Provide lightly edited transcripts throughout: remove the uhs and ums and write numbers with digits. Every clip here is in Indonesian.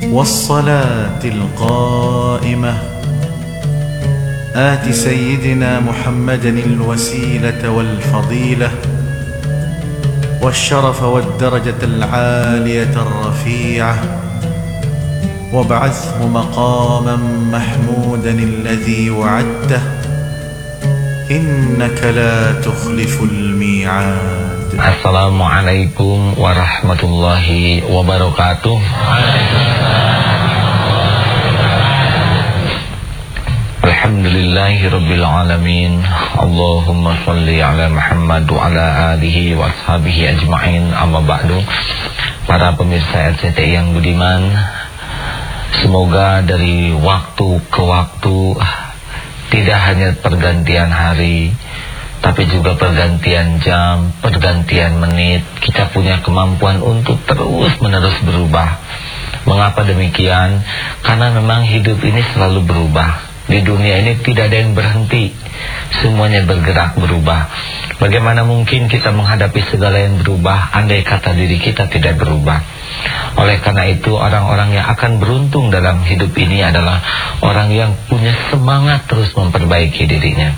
والصلاة القائمة آت سيدنا محمدا الوسيلة والفضيلة والشرف والدرجة العالية الرفيعة وابعثه مقاما محمودا الذي وعدته إنك لا تخلف الميعاد. Assalamualaikum warahmatullahi wabarakatuh. Alhamdulillahi rabbil alamin. Allahumma salli ala Muhammad wa ala alihi wa ashabihi ajma'in. Amma ba'du. Para pemirsa RCTI yang budiman, semoga dari waktu ke waktu, tidak hanya pergantian hari, tapi juga pergantian jam, pergantian menit, kita punya kemampuan untuk terus-menerus berubah. Mengapa demikian? Karena memang hidup ini selalu berubah. Di dunia ini tidak ada yang berhenti, semuanya bergerak berubah. Bagaimana mungkin kita menghadapi segala yang berubah andai kata diri kita tidak berubah? Oleh karena itu, orang-orang yang akan beruntung dalam hidup ini adalah orang yang punya semangat terus memperbaiki dirinya.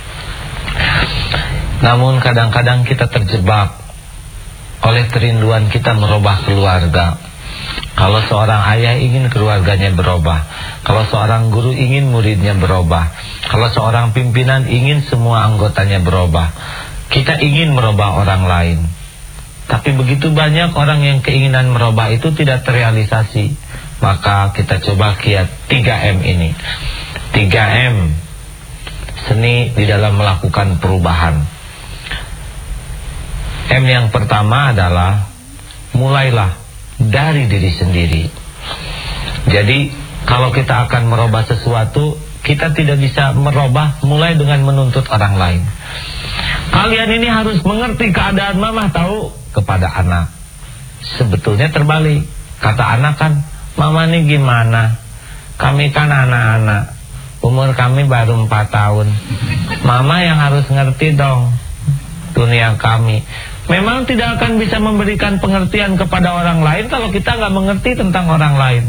Namun kadang-kadang kita terjebak oleh kerinduan kita merubah keluarga. Kalau seorang ayah ingin keluarganya berubah, kalau seorang guru ingin muridnya berubah, kalau seorang pimpinan ingin semua anggotanya berubah, kita ingin merubah orang lain. Tapi begitu banyak orang yang keinginan merubah itu tidak terrealisasi. Maka kita coba lihat 3M ini. 3M, seni di dalam melakukan perubahan. M yang pertama adalah mulailah dari diri sendiri. Jadi kalau kita akan merubah sesuatu, kita tidak bisa merubah mulai dengan menuntut orang lain. Kalian ini harus mengerti keadaan mama, tahu, kepada anak. Sebetulnya terbalik. Kata anak kan, mama ini gimana? Kami kan anak-anak, umur kami baru 4 tahun. Mama yang harus ngerti dong dunia kami. Memang tidak akan bisa memberikan pengertian kepada orang lain kalau kita nggak mengerti tentang orang lain.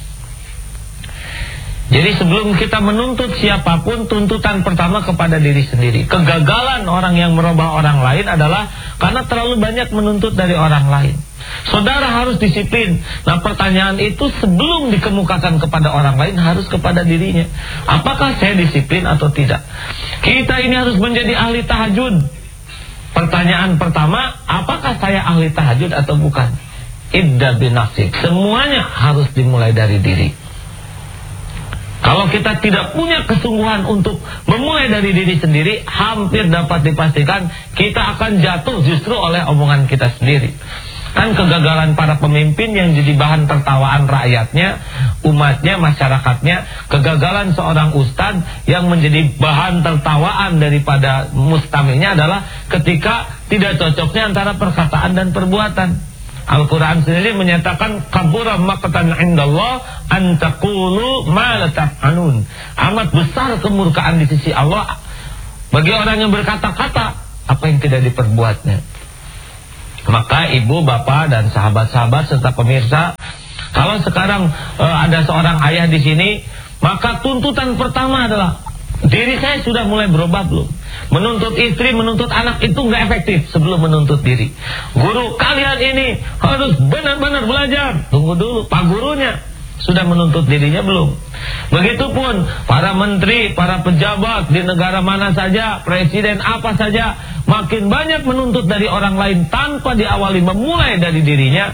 Jadi sebelum kita menuntut siapapun, tuntutan pertama kepada diri sendiri. Kegagalan orang yang merubah orang lain adalah karena terlalu banyak menuntut dari orang lain. Saudara harus disiplin. Nah, pertanyaan itu sebelum dikemukakan kepada orang lain harus kepada dirinya. Apakah saya disiplin atau tidak? Kita ini harus menjadi ahli tahajud. Pertanyaan pertama, apakah saya ahli tahajud atau bukan? Ibda binafsik. Semuanya harus dimulai dari diri. Kalau kita tidak punya kesungguhan untuk memulai dari diri sendiri, hampir dapat dipastikan kita akan jatuh justru oleh omongan kita sendiri. Kan kegagalan para pemimpin yang jadi bahan tertawaan rakyatnya, umatnya, masyarakatnya. Kegagalan seorang ustadz yang menjadi bahan tertawaan daripada mustaminya adalah ketika tidak cocoknya antara perkataan dan perbuatan. Al-Quran sendiri menyatakan kabura maqtan indallah an taqulu ma la taf'alun. Amat besar kemurkaan di sisi Allah bagi orang yang berkata-kata apa yang tidak diperbuatnya. Maka ibu, bapak, dan sahabat-sahabat serta pemirsa, kalau sekarang ada seorang ayah di sini, maka tuntutan pertama adalah diri saya sudah mulai berubah belum? Menuntut istri, menuntut anak itu nggak efektif sebelum menuntut diri. Guru, kalian ini harus benar-benar belajar. Tunggu dulu, pak gurunya sudah menuntut dirinya belum? Begitupun para menteri, para pejabat di negara mana saja, presiden apa saja, makin banyak menuntut dari orang lain tanpa diawali memulai dari dirinya.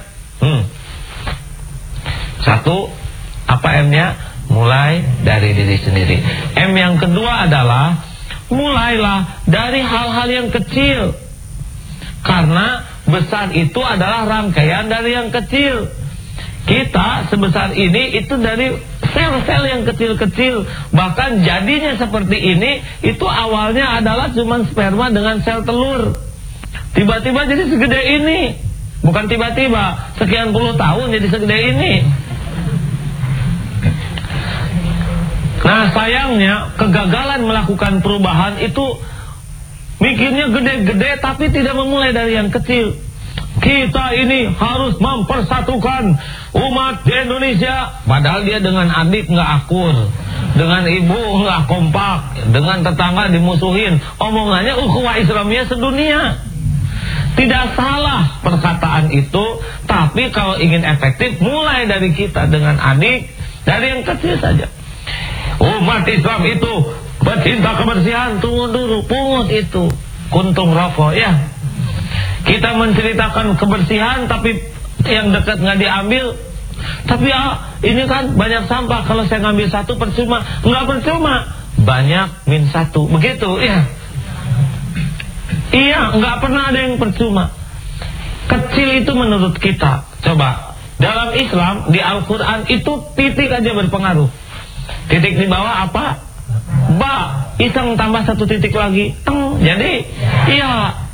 Satu, apa M-nya? Mulai dari diri sendiri. M yang kedua adalah mulailah dari hal-hal yang kecil. Karena besar itu adalah rangkaian dari yang kecil. Kita sebesar ini itu dari sel-sel yang kecil-kecil. Bahkan jadinya seperti ini, itu awalnya adalah cuma sperma dengan sel telur. Tiba-tiba jadi segede ini. Bukan tiba-tiba, sekian puluh tahun jadi segede ini. Nah, sayangnya kegagalan melakukan perubahan itu mikirnya gede-gede tapi tidak memulai dari yang kecil. kita ini harus mempersatukan umat di Indonesia. Padahal dia dengan adik nggak akur, dengan ibu nggak kompak, dengan tetangga dimusuhin. Omongannya ukhuwah Islamiyah sedunia. Tidak salah perkataan itu, tapi kalau ingin efektif mulai dari kita dengan adik, dari yang kecil saja. Umat Islam itu pecinta kebersihan. Tunggu dulu, pungut itu kuntung rokok ya. Kita menceritakan kebersihan tapi yang dekat nggak diambil. Tapi ini kan banyak sampah, kalau saya ngambil satu percuma. Nggak percuma, banyak min satu, begitu ya. Iya, nggak pernah ada yang percuma. Kecil itu menurut kita. Coba dalam Islam di Al-Quran itu titik aja berpengaruh. Titik di bawah apa? Ba, iseng tambah satu titik lagi, teng. Jadi iya,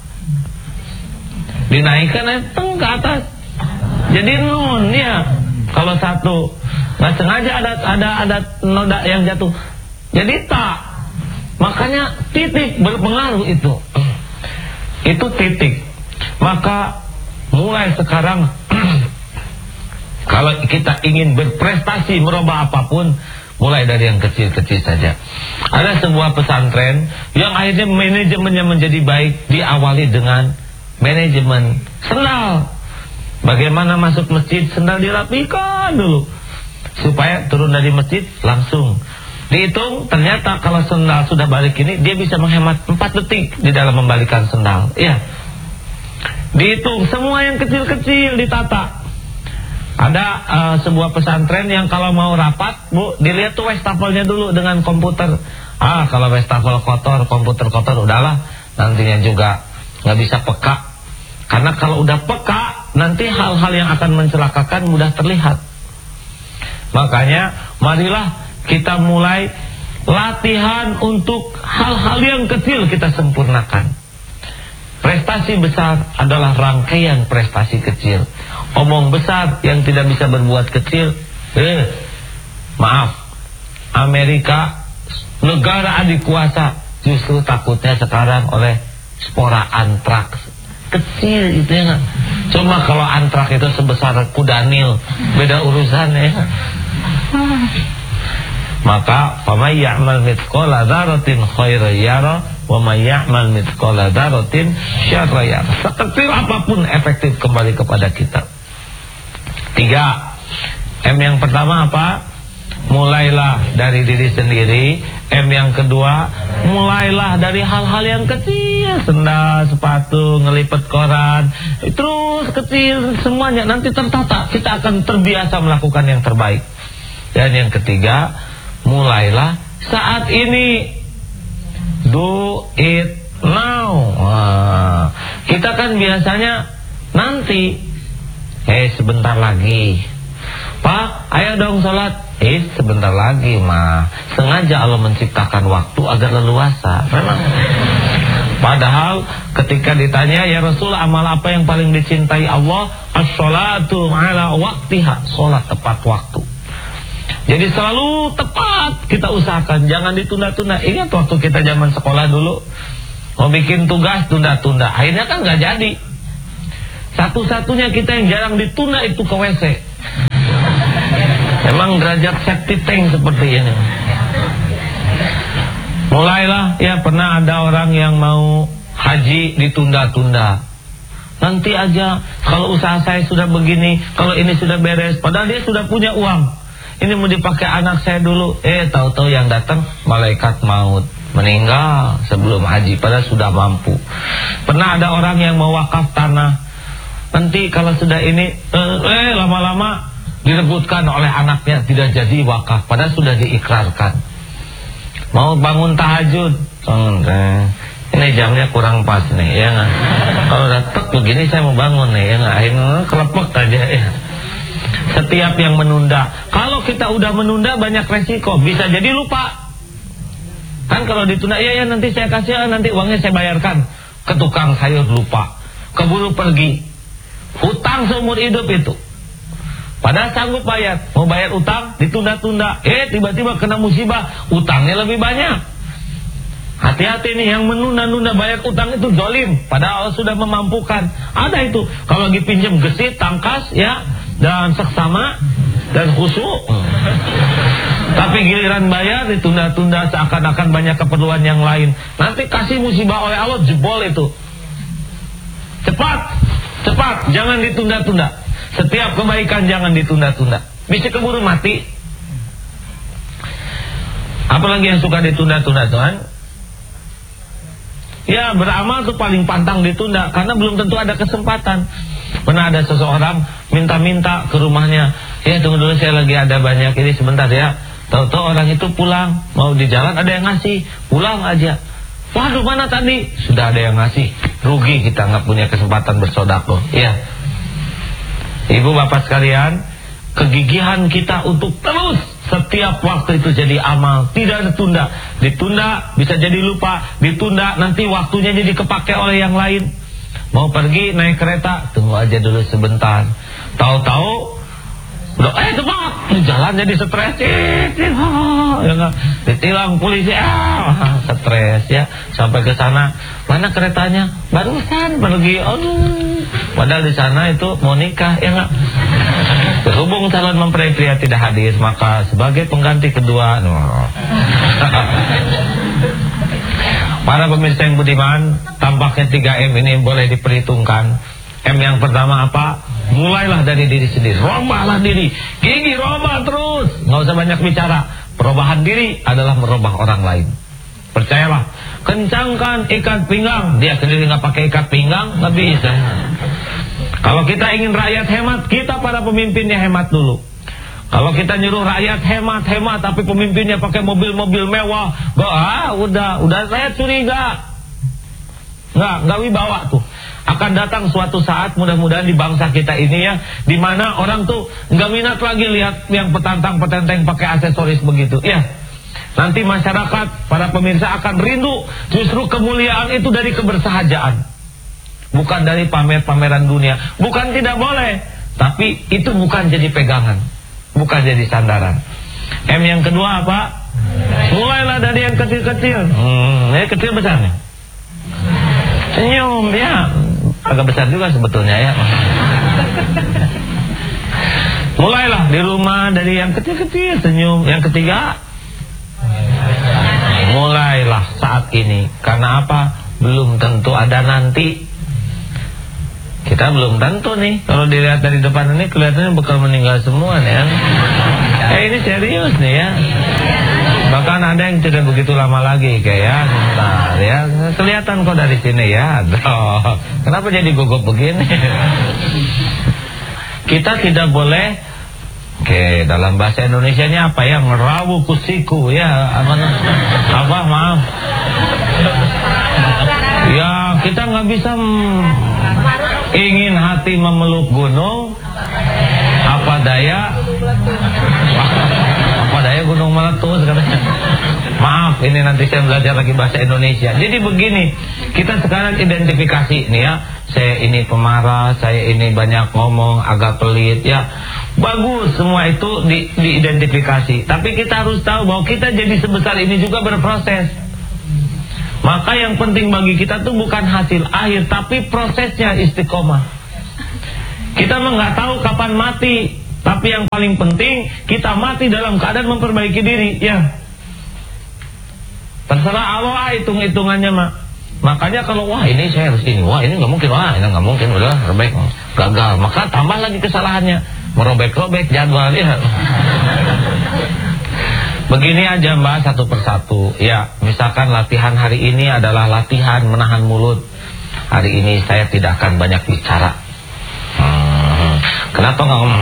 dinaikkan teng ke atas, jadi nun ya. Kalau satu nggak sengaja ada noda yang jatuh, jadi tak. Makanya titik berpengaruh itu titik. Maka mulai sekarang kalau kita ingin berprestasi merubah apapun, mulai dari yang kecil-kecil saja. Ada sebuah pesantren yang akhirnya manajemennya menjadi baik, diawali dengan manajemen sendal. Bagaimana masuk masjid, sendal dirapikan dulu supaya turun dari masjid langsung dihitung. Ternyata kalau sendal sudah balik ini, dia bisa menghemat 4 detik di dalam membalikan sendal. Ya, dihitung semua yang kecil-kecil ditata. Ada sebuah pesantren yang kalau mau rapat, Bu, dilihat tuh wastafel-nya dulu dengan komputer. Kalau wastafel kotor, komputer kotor, udahlah, nantinya juga nggak bisa peka. Karena kalau udah peka, nanti hal-hal yang akan mencelakakan mudah terlihat. Makanya marilah kita mulai latihan untuk hal-hal yang kecil kita sempurnakan. Prestasi besar adalah rangkaian prestasi kecil. Omong besar yang tidak bisa berbuat kecil. Maaf, Amerika negara adik kuasa justru takutnya sekarang oleh spora antraks. Kecil itu ya. Cuma kalau antrak itu sebesar kuda Nil, beda urusan ya. Maka faman ya'mal mithqala dzarratin khairan yara wa man ya'mal mithqala dzarratin syarran yara. Sekecil apapun efektif kembali kepada kita. 3. M yang pertama apa? Mulailah dari diri sendiri. M yang kedua, mulailah dari hal-hal yang kecil, sendal, sepatu, ngelipet koran, terus kecil semuanya, nanti tertata, kita akan terbiasa melakukan yang terbaik. Dan yang ketiga, mulailah saat ini. Do it now. Kita kan biasanya nanti, sebentar lagi, Pak, ayo dong sholat. Sebentar lagi mah. Sengaja Allah menciptakan waktu agar leluasa. Memang. Padahal ketika ditanya, ya Rasul, amal apa yang paling dicintai Allah? As-sholatu ala waktiha. Sholat tepat waktu. Jadi selalu tepat kita usahakan, jangan ditunda-tunda. Ingat waktu kita zaman sekolah dulu, mau bikin tugas tunda-tunda, akhirnya kan gak jadi. Satu-satunya kita yang jarang ditunda itu ke WC. Memang derajat safety tank seperti ini. Mulailah ya, pernah ada orang yang mau haji ditunda-tunda. Nanti aja, kalau usaha saya sudah begini, kalau ini sudah beres, padahal dia sudah punya uang. Ini mau dipakai anak saya dulu. Tahu-tahu yang datang malaikat maut, meninggal sebelum haji, padahal sudah mampu. Pernah ada orang yang mau wakaf tanah. Nanti kalau sudah ini, lama-lama direbutkan oleh anaknya, tidak jadi wakaf, padahal sudah diikrarkan. Mau bangun tahajud, ini jamnya kurang pas nih, ya nggak? Kalau udah tek begini saya mau bangun nih, ya nggak? Akhirnya kelepek aja ya. Setiap yang menunda, kalau kita udah menunda banyak resiko, bisa jadi lupa. Kan kalau ditunda, ya nanti saya kasih, nanti uangnya saya bayarkan. Ke tukang sayur lupa, keburu pergi, hutang seumur hidup itu. Padahal sanggup bayar, mau bayar utang ditunda-tunda, tiba-tiba kena musibah, utangnya lebih banyak. Hati-hati nih, yang menunda-nunda bayar utang itu zalim, padahal Allah sudah memampukan. Ada itu, kalau lagi pinjam gesit, tangkas ya, dan seksama dan khusyuk. Tapi giliran bayar ditunda-tunda seakan-akan banyak keperluan yang lain. Nanti kasih musibah oleh Allah, jebol itu. Cepat, jangan ditunda-tunda. Setiap kebaikan jangan ditunda-tunda. Bisa keburu mati. Apalagi yang suka ditunda-tunda, Tuhan? Ya, beramal tuh paling pantang ditunda, karena belum tentu ada kesempatan. Pernah ada seseorang minta-minta ke rumahnya, ya tunggu dulu saya lagi ada banyak ini sebentar ya. Tahu-tahu orang itu pulang, mau di jalan ada yang ngasih, pulang aja. Waduh, mana tadi? Sudah ada yang ngasih. Rugi kita nggak punya kesempatan bersedekah. Ya. Ibu bapak sekalian, kegigihan kita untuk terus setiap waktu itu jadi amal, tidak ditunda. Ditunda bisa jadi lupa, ditunda nanti waktunya jadi kepake oleh yang lain. Mau pergi naik kereta, tunggu aja dulu sebentar. Tahu-tahu udah cepat, jalan jadi stres, ditilang polisi, stres ya. Sampai ke sana, mana keretanya? Barusan pergi, padahal di sana itu mau nikah, ya nggak? Berhubung calon mempelai pria tidak hadir, maka sebagai pengganti kedua, para pemirsa yang budiman, tampaknya 3M ini boleh diperhitungkan. M yang pertama apa? Mulailah dari diri sendiri, robahlah diri, gigi robah terus, nggak usah banyak bicara. Perubahan diri adalah merubah orang lain. Percayalah, kencangkan ikat pinggang. Dia sendiri nggak pakai ikat pinggang, nggak bisa. Kalau kita ingin rakyat hemat, kita para pemimpinnya hemat dulu. Kalau kita nyuruh rakyat hemat, tapi pemimpinnya pakai mobil-mobil mewah, udah rakyat curiga. Nggak wibawa tuh. Akan datang suatu saat, mudah-mudahan di bangsa kita ini ya, di mana orang tuh nggak minat lagi lihat yang petantang-petenteng pakai aksesoris begitu. Ya, nanti masyarakat, para pemirsa akan rindu justru kemuliaan itu dari kebersahajaan, bukan dari pamer-pameran dunia. Bukan tidak boleh, tapi itu bukan jadi pegangan, bukan jadi sandaran. M yang kedua apa? Mulailah dari yang kecil-kecil. Ini kecil besarnya. Senyum ya, agak besar juga sebetulnya ya. Mulailah di rumah dari yang kecil-kecil, senyum. Yang ketiga, mulailah saat ini. Karena apa? Belum tentu ada nanti. Kita belum tentu nih. Kalau dilihat dari depan ini kelihatannya bakal meninggal semua nih ya. Ini serius nih ya. Bahkan ada yang tidak begitu lama lagi kayak bentar ya. Kelihatan kok dari sini ya. Kenapa jadi gugup begini? Kita tidak boleh, dalam bahasa Indonesianya apa ya, ngerawu kusiku ya. Apa maaf. Ya, kita nggak bisa ingin hati memeluk gunung, apa daya gunung meletus katanya. Maaf, ini nanti saya belajar lagi bahasa Indonesia. Jadi begini, kita sekarang identifikasi nih ya. Saya ini pemarah, saya ini banyak ngomong, agak pelit ya. Bagus, semua itu diidentifikasi. Tapi kita harus tahu bahwa kita jadi sebesar ini juga berproses. Maka yang penting bagi kita tuh bukan hasil akhir, tapi prosesnya istiqomah. Kita mah nggak tahu kapan mati, tapi yang paling penting kita mati dalam keadaan memperbaiki diri. Ya, terserah Allah hitung-hitungannya mak. Makanya kalau ini saya harus ini, ini nggak mungkin, ini nggak mungkin, udah robek, gagal. Maka tambah lagi kesalahannya, merobek-robek jadwal ya. Begini aja mbak, satu persatu. Ya, misalkan latihan hari ini adalah latihan menahan mulut. Hari ini saya tidak akan banyak bicara. Kenapa nggak ngomong?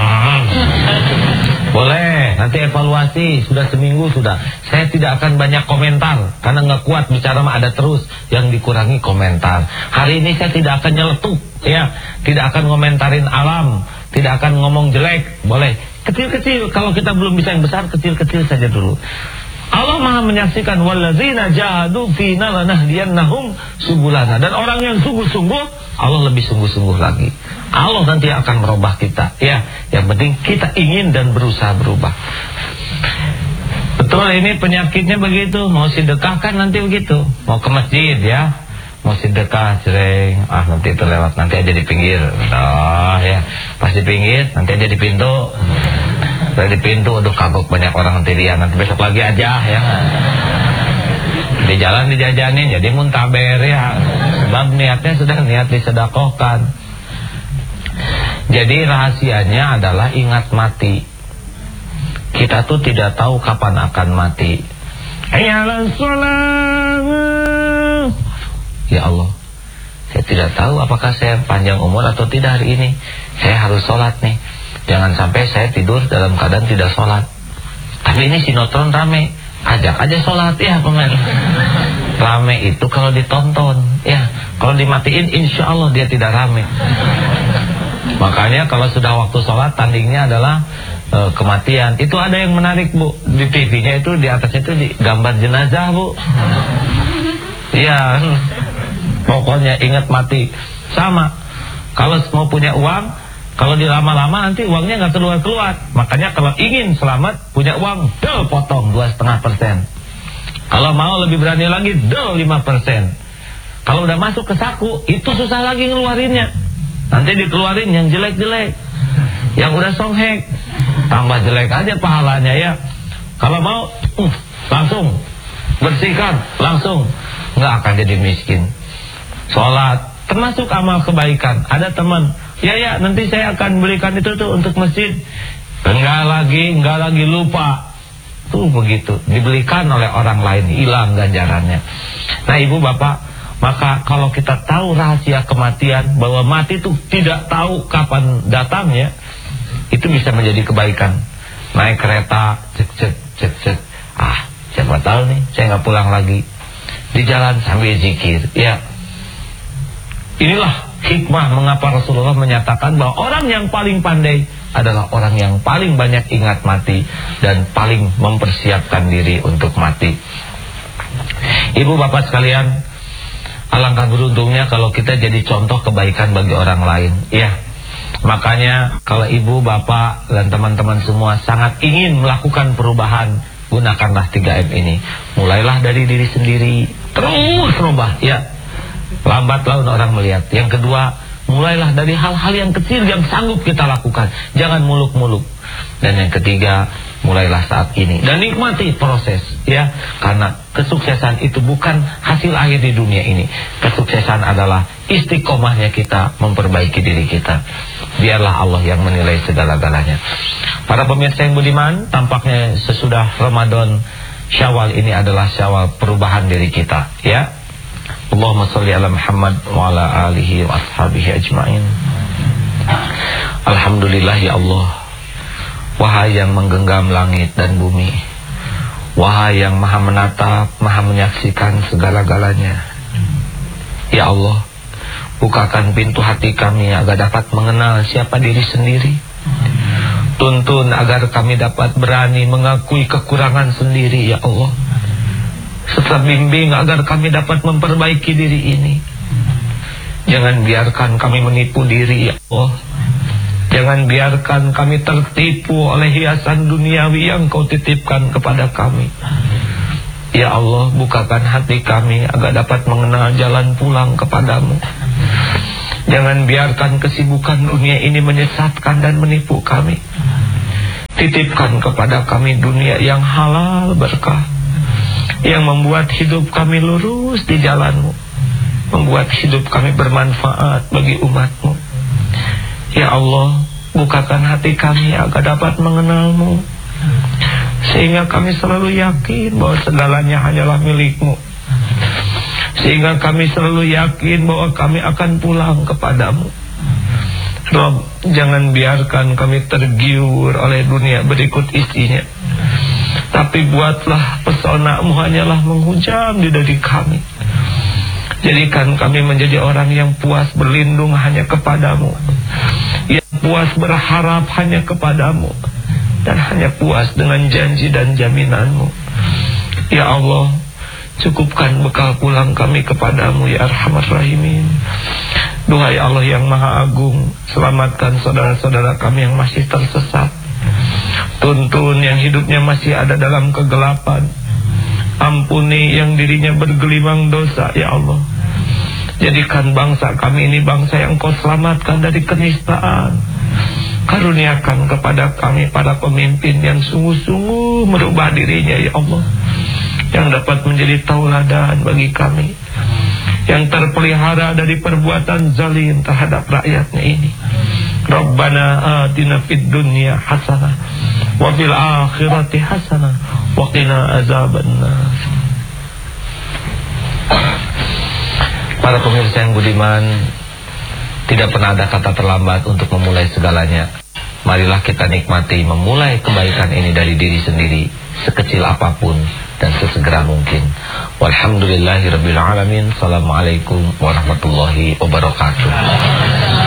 Boleh, nanti evaluasi. Sudah seminggu sudah. Saya tidak akan banyak komentar karena nggak kuat bicara mah ada terus. Yang dikurangi komentar. Hari ini saya tidak akan nyeletuk, ya, tidak akan ngomentarin alam, tidak akan ngomong jelek. Boleh. Kecil-kecil, kalau kita belum bisa yang besar, kecil-kecil saja dulu. Allah Maha menyaksikan, wallazina jahadu fina lanahdiyannahum subulana. Dan orang yang sungguh-sungguh, Allah lebih sungguh-sungguh lagi. Allah nanti akan merubah kita. Ya, yang penting kita ingin dan berusaha berubah. Betul, ini penyakitnya begitu. Mau sedekah kan nanti begitu. Mau ke masjid ya, mau sedekah sering, nanti itu lewat, nanti aja di pinggir. Ya, pas di pinggir, nanti aja di pintu. Di pintu, aduh kagok banyak orang nanti lihat, nanti besok lagi aja ya. Di jalan dijajanin, jadi muntaber ya. Sebab niatnya sudah niat disedekahkan. Jadi rahasianya adalah ingat mati. Kita tuh tidak tahu kapan akan mati. Ya Allah, saya tidak tahu apakah saya panjang umur atau tidak hari ini. Saya harus sholat nih. Jangan sampai saya tidur dalam keadaan tidak sholat. Tapi ini sinetron rame, ajak aja sholat ya pemain. Rame itu kalau ditonton ya. Kalau dimatiin insya Allah dia tidak rame. Makanya kalau sudah waktu sholat, tandingnya adalah kematian. Itu ada yang menarik Bu, di TV-nya itu di atasnya itu gambar jenazah Bu. Iya, pokoknya ingat mati. Sama, kalau mau punya uang, kalau dilama-lama nanti uangnya nggak keluar-keluar. Makanya kalau ingin selamat punya uang, potong 2,5%. Kalau mau lebih berani lagi, 5%. Kalau udah masuk ke saku, itu susah lagi ngeluarinnya. Nanti dikeluarin yang jelek-jelek, yang udah songhek, tambah jelek aja pahalanya ya. Kalau mau langsung bersihkan, langsung nggak akan jadi miskin. Sholat termasuk amal kebaikan. Ada teman, ya nanti saya akan belikan itu tuh untuk masjid. Enggak lagi lupa. Tuh begitu, dibelikan oleh orang lain, hilang ganjarannya. Nah ibu bapak, maka kalau kita tahu rahasia kematian, bahwa mati itu tidak tahu kapan datangnya, itu bisa menjadi kebaikan. Naik kereta, cek. Siapa tahu nih, saya nggak pulang lagi. Di jalan sambil zikir, ya. Inilah hikmah mengapa Rasulullah menyatakan bahwa orang yang paling pandai adalah orang yang paling banyak ingat mati dan paling mempersiapkan diri untuk mati. Ibu bapak sekalian, alangkah beruntungnya kalau kita jadi contoh kebaikan bagi orang lain, ya. Makanya kalau ibu, bapak, dan teman-teman semua sangat ingin melakukan perubahan, gunakanlah 3M ini. Mulailah dari diri sendiri, terus rubah, ya. Lambat laun orang melihat. Yang kedua, mulailah dari hal-hal yang kecil yang sanggup kita lakukan. Jangan muluk-muluk. Dan yang ketiga, mulailah saat ini dan nikmati proses, ya. Karena kesuksesan itu bukan hasil akhir di dunia ini. Kesuksesan adalah istiqomahnya kita memperbaiki diri kita. Biarlah Allah yang menilai segala-galanya. Para pemirsa yang budiman, tampaknya sesudah Ramadan, Syawal ini adalah Syawal perubahan diri kita, ya. Allahumma sholli ala Muhammad wa ala alihi wa ashabihi ajma'in. Alhamdulillah ya Allah. Wahai yang menggenggam langit dan bumi, wahai yang maha menatap, maha menyaksikan segala-galanya, ya Allah, bukakan pintu hati kami agar dapat mengenal siapa diri sendiri. Tuntun agar kami dapat berani mengakui kekurangan sendiri, ya Allah. Serta bimbing agar kami dapat memperbaiki diri ini. Jangan biarkan kami menipu diri, ya Allah. Jangan biarkan kami tertipu oleh hiasan duniawi yang Kau titipkan kepada kami. Ya Allah, bukakan hati kami agar dapat mengenal jalan pulang kepadamu. Jangan biarkan kesibukan dunia ini menyesatkan dan menipu kami. Titipkan kepada kami dunia yang halal berkah, yang membuat hidup kami lurus di jalan-Mu, membuat hidup kami bermanfaat bagi umat-Mu. Ya Allah, bukakan hati kami agar dapat mengenal-Mu, sehingga kami selalu yakin bahwa segalanya hanyalah milik-Mu, sehingga kami selalu yakin bahwa kami akan pulang kepadamu. Rob, jangan biarkan kami tergiur oleh dunia berikut isinya, tapi buatlah pesona-Mu hanyalah menghujam di diri kami. Jadikan kami menjadi orang yang puas berlindung hanya kepadamu, yang puas berharap hanya kepadamu, dan hanya puas dengan janji dan jaminan-Mu. Ya Allah, cukupkan bekal pulang kami kepadamu, ya Arhamar Rahimin. Duhai Allah yang Maha Agung, selamatkan saudara-saudara kami yang masih tersesat. Tuntun yang hidupnya masih ada dalam kegelapan. Ampuni yang dirinya bergelimang dosa, ya Allah. Jadikan bangsa kami ini bangsa yang Kau selamatkan dari kenistaan. Karuniakan kepada kami para pemimpin yang sungguh-sungguh merubah dirinya, ya Allah, yang dapat menjadi tauladan bagi kami, yang terpelihara dari perbuatan zalim terhadap rakyatnya ini. Rabbana atina fid dunya hasanah wa fil akhirati hasanah wa qina azabannar. Para pemirsa yang budiman, tidak pernah ada kata terlambat untuk memulai segalanya. Marilah kita nikmati memulai kebaikan ini dari diri sendiri, sekecil apapun dan sesegera mungkin. Walhamdulillahirabbil alamin. Assalamualaikum warahmatullahi wabarakatuh.